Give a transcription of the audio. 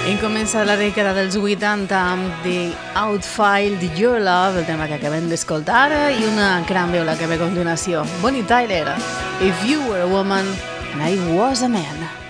Hem començat la dècada dels 80 amb The Outfile, Your Love, el tema que acabem d'escoltar, i una gran veu la que ve a continuació, Bonnie Tyler, If You Were a Woman and I Was a Man.